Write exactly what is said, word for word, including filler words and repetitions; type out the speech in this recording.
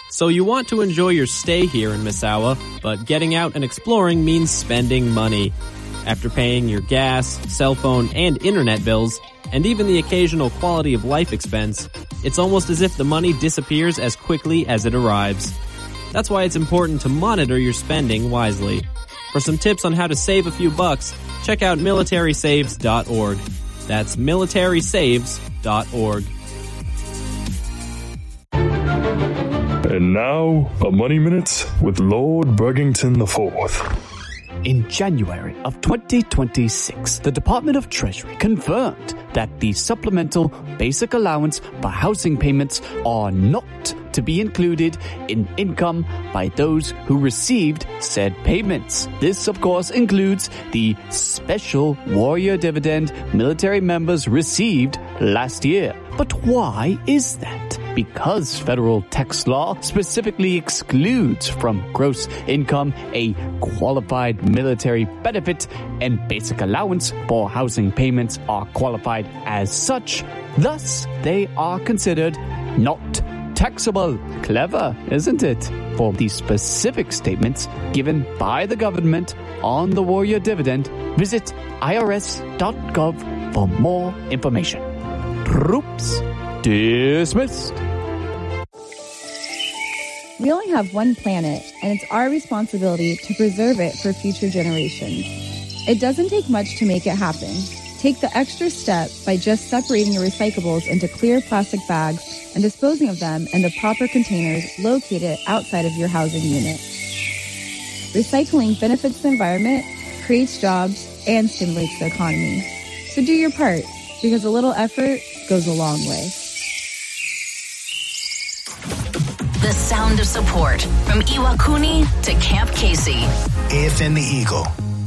So you want to enjoy your stay here in Misawa, but getting out and exploring means spending money. After paying your gas, cell phone, and internet bills, and even the occasional quality of life expense, it's almost as if the money disappears as quickly as it arrives. That's why it's important to monitor your spending wisely. For some tips on how to save a few bucks, check out military saves dot org. That's military saves dot org. And now, a Money Minute with Lord Burgington the fourth. In January of twenty twenty-six, the Department of Treasury confirmed that the supplemental basic allowance for housing payments are not to be included in income by those who received said payments. This, of course, includes the special warrior dividend military members received last year. But why is that? Because federal tax law specifically excludes from gross income a qualified military benefit, and basic allowance for housing payments are qualified as such. Thus, they are considered not taxable. Clever, isn't it? For the specific statements given by the government on the warrior dividend, visit I R S dot gov for more information. Troops dismissed. We only have one planet, and it's our responsibility to preserve it for future generations. It doesn't take much to make it happen. Take the extra step by just separating your recyclables into clear plastic bags and disposing of them in the proper containers located outside of your housing unit. Recycling benefits the environment, creates jobs, and stimulates the economy. So do your part, because a little effort goes a long way. The sound of support from Iwakuni to Camp Casey. A F M The Eagle.